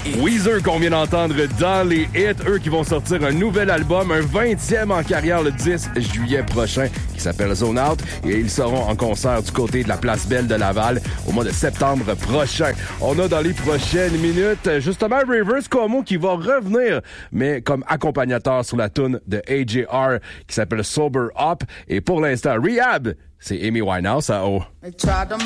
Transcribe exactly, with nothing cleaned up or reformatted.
Weezer qu'on vient d'entendre dans les hits, eux qui vont sortir un nouvel album, un vingtième en carrière le dix juillet prochain, qui s'appelle Zone Out, et ils seront en concert du côté de la Place Belle de Laval au mois de septembre prochain. On a dans les prochaines minutes justement Rivers Cuomo qui va revenir, mais comme accompagnateur sur la tune de A J R qui s'appelle Sober Up, et pour l'instant Rehab, c'est Amy Winehouse à haut.